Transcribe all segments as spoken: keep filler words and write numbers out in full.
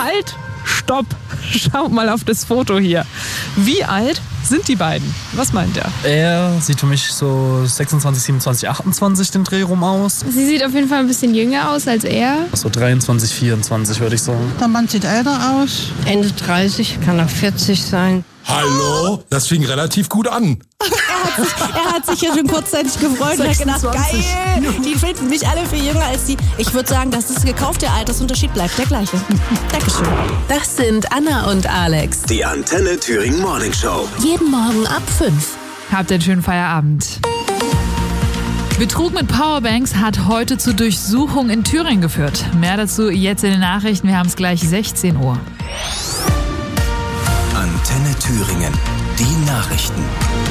alt? Stopp! Schaut mal auf das Foto hier. Wie alt sind die beiden? Was meint er? Er sieht für mich so sechsundzwanzig, siebenundzwanzig, achtundzwanzig den Dreh rum aus. Sie sieht auf jeden Fall ein bisschen jünger aus als er. So dreiundzwanzig, vierundzwanzig würde ich sagen. Der Mann sieht älter aus. Ende dreißig, kann auch vierzig sein. Hallo? Das fing relativ gut an. Er hat sich, er hat sich ja schon kurzzeitig gefreut und hat gedacht, geil, die finden mich alle viel jünger als die. Ich würde sagen, das ist gekauft, der Altersunterschied bleibt der gleiche. Dankeschön. Das sind Anna und Alex. Die Antenne Thüringen Morning Show. Jeden Morgen ab fünf. Habt einen schönen Feierabend. Betrug mit Powerbanks hat heute zur Durchsuchung in Thüringen geführt. Mehr dazu jetzt in den Nachrichten. Wir haben es gleich sechzehn Uhr. Antenne Thüringen. Die Nachrichten.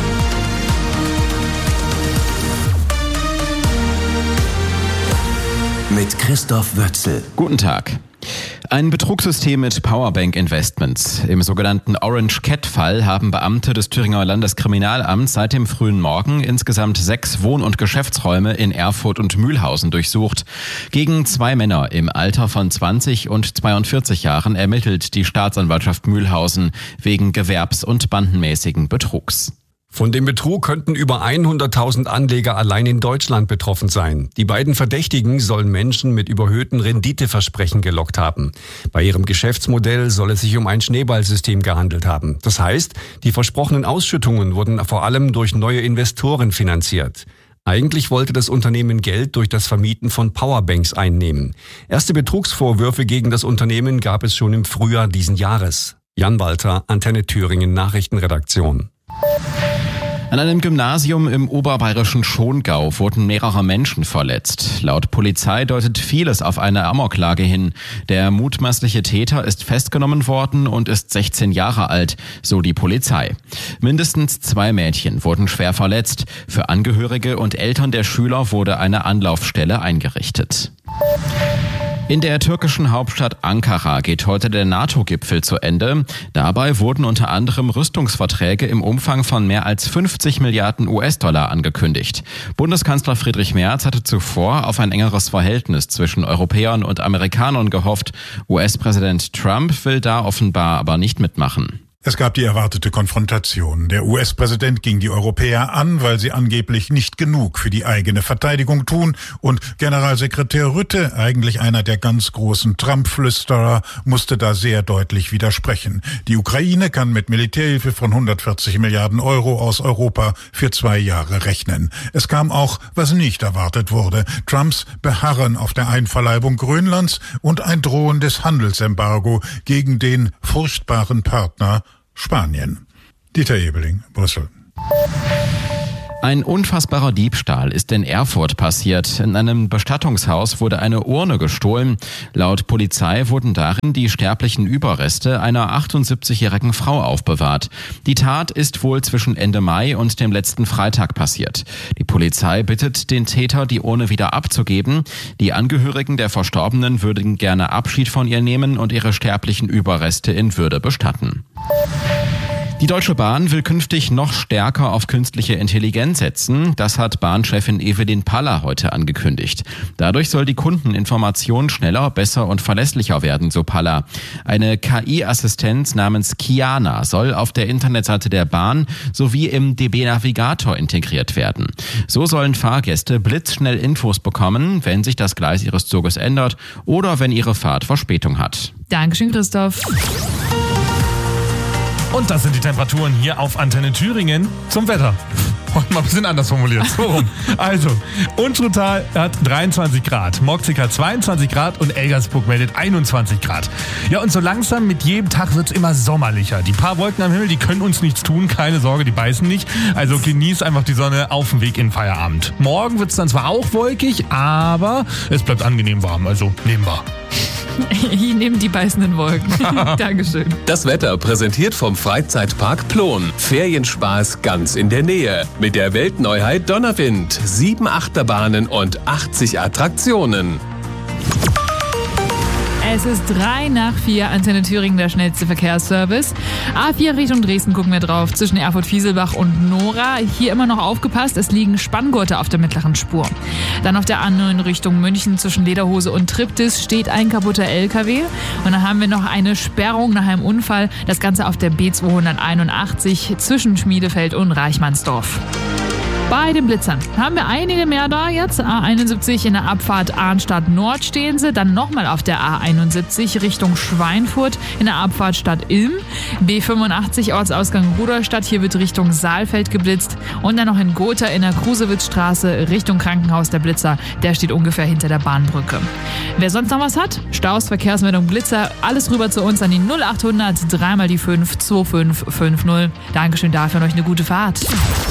Mit Christoph Wötzel. Guten Tag. Ein Betrugssystem mit Powerbank-Investments. Im sogenannten Orange Cat-Fall haben Beamte des Thüringer Landeskriminalamts seit dem frühen Morgen insgesamt sechs Wohn- und Geschäftsräume in Erfurt und Mühlhausen durchsucht. Gegen zwei Männer im Alter von zwanzig und zweiundvierzig Jahren ermittelt die Staatsanwaltschaft Mühlhausen wegen gewerbs- und bandenmäßigen Betrugs. Von dem Betrug könnten über hunderttausend Anleger allein in Deutschland betroffen sein. Die beiden Verdächtigen sollen Menschen mit überhöhten Renditeversprechen gelockt haben. Bei ihrem Geschäftsmodell soll es sich um ein Schneeballsystem gehandelt haben. Das heißt, die versprochenen Ausschüttungen wurden vor allem durch neue Investoren finanziert. Eigentlich wollte das Unternehmen Geld durch das Vermieten von Powerbanks einnehmen. Erste Betrugsvorwürfe gegen das Unternehmen gab es schon im Frühjahr diesen Jahres. Jan Walter, Antenne Thüringen Nachrichtenredaktion. An einem Gymnasium im oberbayerischen Schongau wurden mehrere Menschen verletzt. Laut Polizei deutet vieles auf eine Amoklage hin. Der mutmaßliche Täter ist festgenommen worden und ist sechzehn Jahre alt, so die Polizei. Mindestens zwei Mädchen wurden schwer verletzt. Für Angehörige und Eltern der Schüler wurde eine Anlaufstelle eingerichtet. In der türkischen Hauptstadt Ankara geht heute der NATO-Gipfel zu Ende. Dabei wurden unter anderem Rüstungsverträge im Umfang von mehr als fünfzig Milliarden U S-Dollar angekündigt. Bundeskanzler Friedrich Merz hatte zuvor auf ein engeres Verhältnis zwischen Europäern und Amerikanern gehofft. U S-Präsident Trump will da offenbar aber nicht mitmachen. Es gab die erwartete Konfrontation. Der U S-Präsident ging die Europäer an, weil sie angeblich nicht genug für die eigene Verteidigung tun. Und Generalsekretär Rutte, eigentlich einer der ganz großen Trump-Flüsterer, musste da sehr deutlich widersprechen. Die Ukraine kann mit Militärhilfe von hundertvierzig Milliarden Euro aus Europa für zwei Jahre rechnen. Es kam auch, was nicht erwartet wurde, Trumps Beharren auf der Einverleibung Grönlands und ein drohendes Handelsembargo gegen den furchtbaren Partner Spanien. Dieter Ebeling, Brüssel. Ein unfassbarer Diebstahl ist in Erfurt passiert. In einem Bestattungshaus wurde eine Urne gestohlen. Laut Polizei wurden darin die sterblichen Überreste einer achtundsiebzigjährigen Frau aufbewahrt. Die Tat ist wohl zwischen Ende Mai und dem letzten Freitag passiert. Die Polizei bittet den Täter, die Urne wieder abzugeben. Die Angehörigen der Verstorbenen würden gerne Abschied von ihr nehmen und ihre sterblichen Überreste in Würde bestatten. Die Deutsche Bahn will künftig noch stärker auf künstliche Intelligenz setzen. Das hat Bahnchefin Evelyn Paller heute angekündigt. Dadurch soll die Kundeninformation schneller, besser und verlässlicher werden, so Paller. Eine K I-Assistenz namens Kiana soll auf der Internetseite der Bahn sowie im D B-Navigator integriert werden. So sollen Fahrgäste blitzschnell Infos bekommen, wenn sich das Gleis ihres Zuges ändert oder wenn ihre Fahrt Verspätung hat. Dankeschön, Christoph. Und das sind die Temperaturen hier auf Antenne Thüringen zum Wetter. Heute mal ein bisschen anders formuliert. So rum. Also, Unstruttal hat dreiundzwanzig Grad, Moxig hat zweiundzwanzig Grad und Elgersburg meldet einundzwanzig Grad. Ja, und so langsam mit jedem Tag wird es immer sommerlicher. Die paar Wolken am Himmel, die können uns nichts tun, keine Sorge, die beißen nicht. Also genießt einfach die Sonne auf dem Weg in den Feierabend. Morgen wird es dann zwar auch wolkig, aber es bleibt angenehm warm, also nehmen wir. Ich nehme die beißenden Wolken. Dankeschön. Das Wetter präsentiert vom Freizeitpark Plon. Ferienspaß ganz in der Nähe. Mit der Weltneuheit Donnerwind. Sieben Achterbahnen und achtzig Attraktionen. Es ist drei nach vier, Antenne Thüringen, der schnellste Verkehrsservice. A vier Richtung Dresden gucken wir drauf, zwischen Erfurt-Fieselbach und Nora. Hier immer noch aufgepasst, es liegen Spanngurte auf der mittleren Spur. Dann auf der A neun Richtung München zwischen Lederhose und Triptis steht ein kaputter L K W. Und dann haben wir noch eine Sperrung nach einem Unfall. Das Ganze auf der B zweihunderteinundachtzig zwischen Schmiedefeld und Reichmannsdorf. Bei den Blitzern haben wir einige mehr da jetzt. A einundsiebzig in der Abfahrt Arnstadt Nord stehen sie. Dann nochmal auf der A einundsiebzig Richtung Schweinfurt in der Abfahrt Stadt Ilm. B fünfundachtzig Ortsausgang Rudolstadt. Hier wird Richtung Saalfeld geblitzt. Und dann noch in Gotha in der Krusewitzstraße Richtung Krankenhaus der Blitzer. Der steht ungefähr hinter der Bahnbrücke. Wer sonst noch was hat? Staus, Verkehrsmeldung, Blitzer. Alles rüber zu uns an die null achthundert drei mal die fünf zwei fünf fünf null. Dankeschön dafür und euch eine gute Fahrt.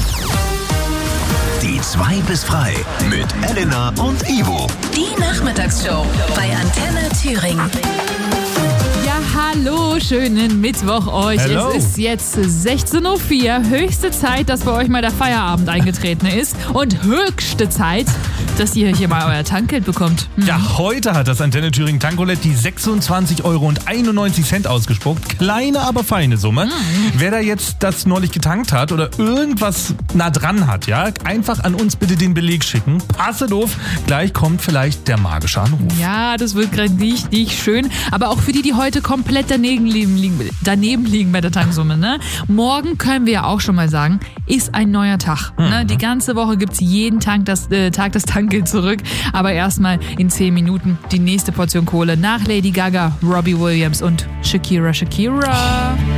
Die zwei bis frei mit Elena und Ivo. Die Nachmittagsshow bei Antenne Thüringen. Ja, hallo, schönen Mittwoch euch. Hello. Es ist jetzt sechzehn Uhr vier. Höchste Zeit, dass bei euch mal der Feierabend eingetreten ist. Und höchste Zeit, dass ihr hier mal euer Tankgeld bekommt. Hm. Ja, heute hat das Antenne Thüringen Tankroulette die sechsundzwanzig Euro einundneunzig ausgespuckt. Kleine, aber feine Summe. Mhm. Wer da jetzt das neulich getankt hat oder irgendwas nah dran hat, ja, einfach an uns bitte den Beleg schicken. Passe doof, gleich kommt vielleicht der magische Anruf. Ja, das wird gerade nicht, nicht schön. Aber auch für die, die heute komplett daneben liegen, daneben liegen bei der Tanksumme. Ne? Morgen können wir ja auch schon mal sagen, ist ein neuer Tag. Mhm. Ne? Die ganze Woche gibt's jeden Tag das, äh, Tag das Tankgeld zurück. Aber erstmal in zehn Minuten die nächste Portion Kohle nach Lady Gaga, Robbie Williams und Shakira Shakira.